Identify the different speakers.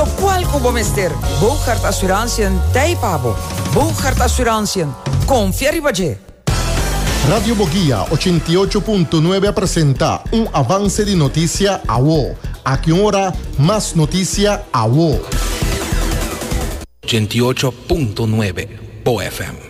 Speaker 1: qual como mester? Bouchard Assurantiën Taipabo. Bouchard Assurantiën. Confia Ribagé.
Speaker 2: Radio Boguía 88.9 presenta un avance de noticia a WO. A qué hora más noticia a WO.
Speaker 3: 88.9 BOFM.